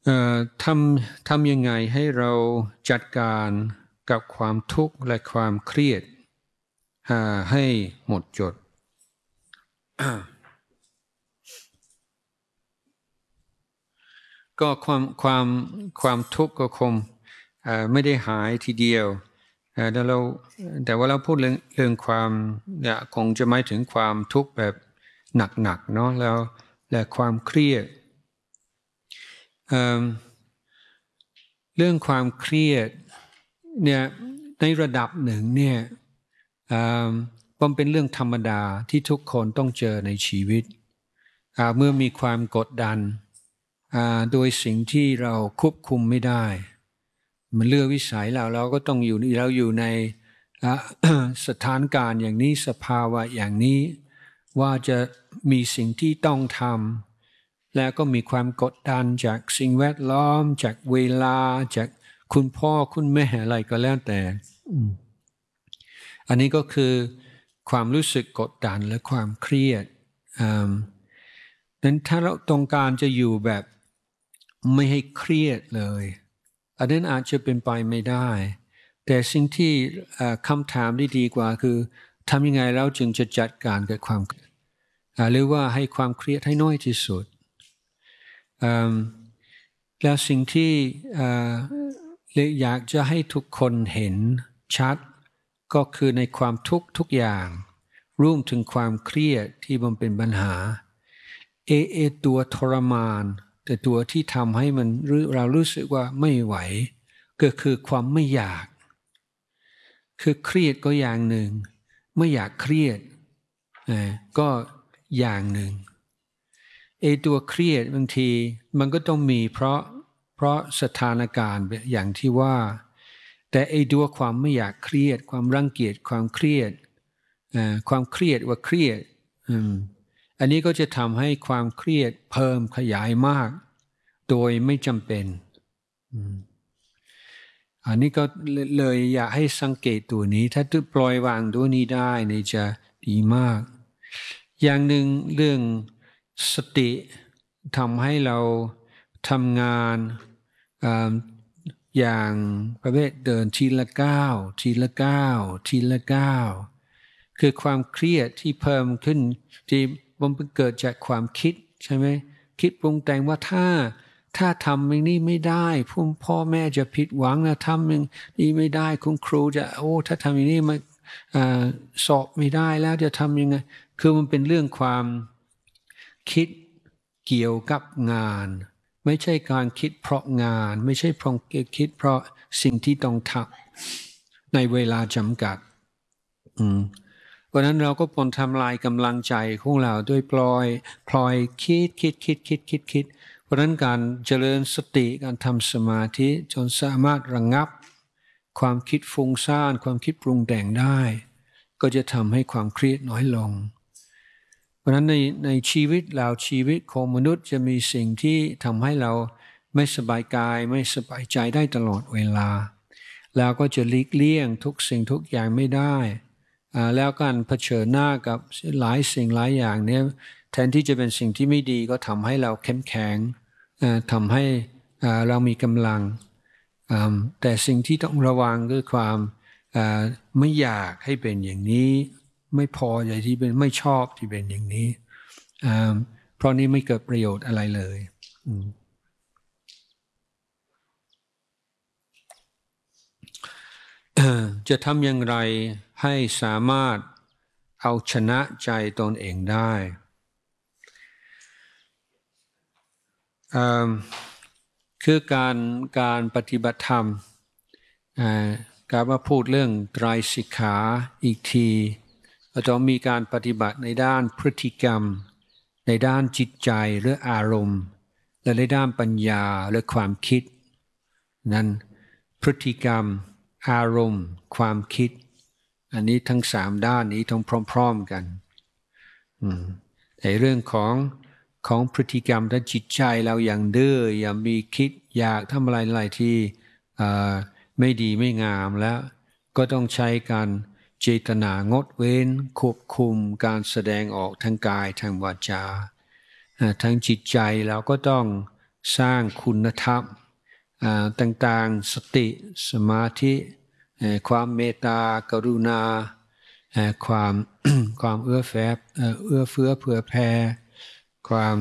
ทำยังไงให้เราจัดการกับความทุกข์และความเครียดให้หมดจด ก็ความทุกข์ก็คงไม่ได้หายทีเดียวแต่ว่าเราพูดเรื่องความเนี่ยคงจะหมายถึงความทุกข์แบบหนักๆเนาะและความเครียดเรื่องความเครียดเนี่ยในระดับหนึ่งเนี่ยมันเป็นเรื่องธรรมดาที่ทุกคนต้องเจอในชีวิตเมื่อมีความกดดันโดยสิ่งที่เราควบคุมไม่ได้มันเลือกวิสัยเราก็ต้องอยู่ในสถานการณ์อย่างนี้สภาวะอย่างนี้ว่าจะมีสิ่งที่ต้องทำแล้วก็มีความกดดันจากสิ่งแวดล้อมจากเวลาจากคุณพ่อคุณแม่อะไรก็แล้วแต่อันนี้ก็คือความรู้สึกกดดันและความเครียดนั้นถ้าเราต้องการจะอยู่แบบไม่ให้เครียดเลยอันนั้นอาจจะเป็นไปไม่ได้แต่สิ่งที่คำถามที่ดีกว่าคือทำยังไงเราจึงจะจัดการกับความหรือว่าให้ความเครียดให้น้อยที่สุดแล้วสิ่งที่อยากจะให้ทุกคนเห็นชัดก็คือในความทุกข์ทุกอย่างรวมถึงความเครียดที่มันเป็นปัญหาตัวทรมานแต่ตัวที่ทำให้เรารู้สึกว่าไม่ไหวก็คือความไม่อยากคือเครียดก็อย่างหนึ่งไม่อยากเครียดก็อย่างหนึ่งตัวเครียดบางทีมันก็ต้องมีเพราะสถานการณ์อย่างที่ว่าแต่ตัวความไม่อยากเครียดความรังเกียจความเครียดความเครียดว่าเครียดอันนี้ก็จะทำให้ความเครียดเพิ่มขยายมากโดยไม่จำเป็นอันนี้ก็เลยอยากให้สังเกตตัวนี้ถ้าปล่อยวางตัวนี้ได้นี่จะดีมากอย่างหนึ่งเรื่องสติทำให้เราทำงานอย่างประเภทเดินทีละก้าวทีละก้าวทีละก้าวคือความเครียดที่เพิ่มขึ้นที่มันเกิดจากความคิดใช่ไหมคิดปรุงแต่งว่าถ้าทำอย่างนี้ไม่ได้พ่อแม่จะผิดหวังนะทำอย่างนี้ไม่ได้คุณครูจะถ้าทำอย่างนี้มันสอบไม่ได้แล้วจะทำยังไงคือมันเป็นเรื่องความคิดเกี่ยวกับงานไม่ใช่การคิดเพราะงานไม่ใช่เพราะคิดเพราะสิ่งที่ต้องทำในเวลาจำกัดเพราะนั้นเราก็ปนทำลายกำลังใจของเราด้วยพลอยคิดเพราะนั้นการเจริญสติการทำสมาธิจนสามารถระงับความคิดฟุ้งซ่านความคิดปรุงแต่งได้ก็จะทำให้ความเครียดน้อยลงเพราะนั้นในชีวิตของมนุษย์จะมีสิ่งที่ทำให้เราไม่สบายกายไม่สบายใจได้ตลอดเวลาแล้วก็จะหลีกเลี่ยงทุกสิ่งทุกอย่างไม่ได้แล้วการเผชิญหน้ากับหลายสิ่งหลายอย่างเนี่ยแทนที่จะเป็นสิ่งที่ไม่ดีก็ทำให้เราเข้มแข็งทำให้เรามีกำลังแต่สิ่งที่ต้องระวังคือความไม่อยากให้เป็นอย่างนี้ไม่พอใจที่เป็นไม่ชอบที่เป็นอย่างนี้เพราะนี้ไม่เกิดประโยชน์อะไรเลยจะทำอย่างไรให้สามารถเอาชนะใจตนเองได้คือการปฏิบัติธรรมการมาพูดเรื่องไตรสิกขาอีกทีเราต้องมีการปฏิบัติในด้านพฤติกรรมในด้านจิตใจหรืออารมณ์และในด้านปัญญาและความคิดนั้นพฤติกรรมอารมณ์ความคิดอันนี้ทั้งสามด้านนี้ต้องพร้อมๆกันในเรื่องของพฤติกรรมและจิตใจเราอย่างดื้ออย่างมีคิดอยากทำอะไรที่ไม่ดีไม่งามแล้วก็ต้องใช้การเจตนางดเว้นควบคุมการแสดงออกทางกายทางวาจาทางจิตใจเราก็ต้องสร้างคุณธรรมต่างๆสติสมาธิความเมตตากรุณาความ ความเอื้อเฟื้อเผื่อแผ่ความ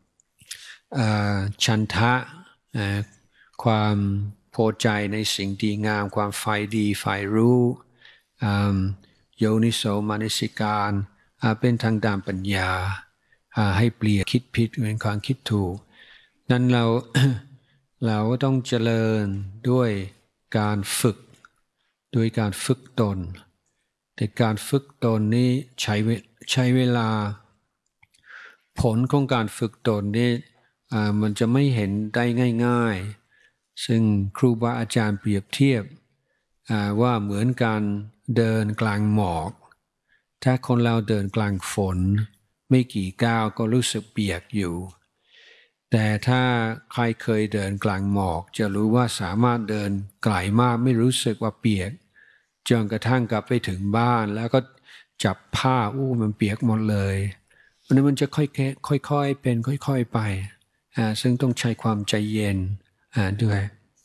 ฉันทะความพอใจในสิ่งดีงามความใฝ่ดีใฝ่รู้โยนิโสมนสิการเป็นทางด้านปัญญาให้เปลี่ยนคิดผิดเป็นความคิดถูกนั้นเรา เราก็ต้องเจริญด้วยการฝึกตนแต่การฝึกตนนี้ใช้เวลาผลของการฝึกตนนี้มันจะไม่เห็นได้ง่ายๆซึ่งครูบาอาจารย์เปรียบเทียบว่าเหมือนการเดินกลางหมอกถ้าคนเราเดินกลางฝนไม่กี่ก้าวก็รู้สึกเปียกอยู่แต่ถ้าใครเคยเดินกลางหมอกจะรู้ว่าสามารถเดินไกลมากไม่รู้สึกว่าเปียกจนกระทั่งกลับไปถึงบ้านแล้วก็จับผ้ามันเปียกหมดเลยเพราะนั้นมันจะค่อยๆเป็นค่อยๆไปซึ่งต้องใช้ความใจเย็นด้วย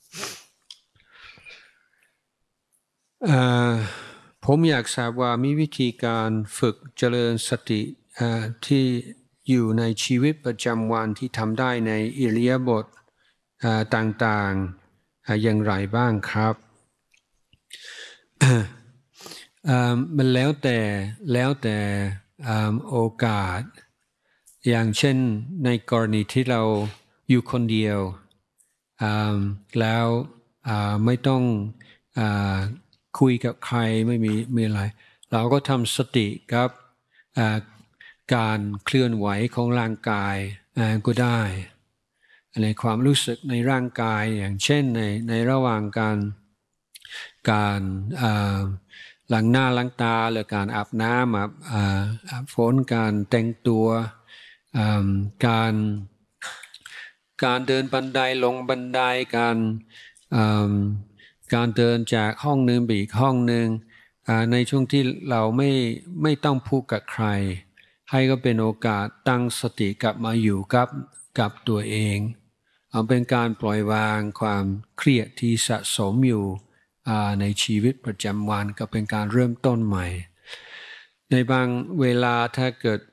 ผมอยากทราบว่ามีวิธีการฝึกเจริญสติที่อยู่ในชีวิตประจำวันที่ทำได้ในอิริยาบถต่างๆอย่างไรบ้างครับมันแล้วแต่โอกาสอย่างเช่นในกรณีที่เราอยู่คนเดียวแล้วไม่ต้องคุยกับใครไม่มีอะไรเราก็ทำสติกับการเคลื่อนไหวของร่างกายก็ได้ในความรู้สึกในร่างกายอย่างเช่นในระหว่างการล้างหน้าล้างตาหรือการอาบน้ำอาบฝนการแต่งตัวการเดินบันไดลงบันไดการเดินจากห้องหนึ่งไปอีกห้องหนึ่งในช่วงที่เราไม่ต้องพูดกับใครให้ก็เป็นโอกาสตั้งสติกลับมาอยู่กับตัวเองเป็นการปล่อยวางความเครียดที่สะสมอยู่ในชีวิตประจำวันก็เป็นการเริ่มต้นใหม่ในบางเวลาถ้าเกิด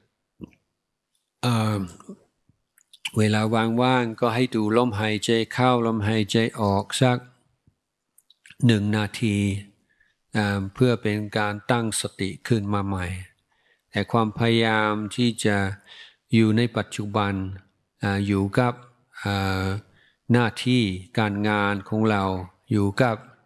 เวลาว่างๆก็ให้ดูลมหายใจเข้าลมหายใจออกสัก1 นาทีเพื่อเป็นการตั้งสติขึ้นมาใหม่แต่ความพยายามที่จะอยู่ในปัจจุบันอยู่กับหน้าที่การงานของเราอยู่กับ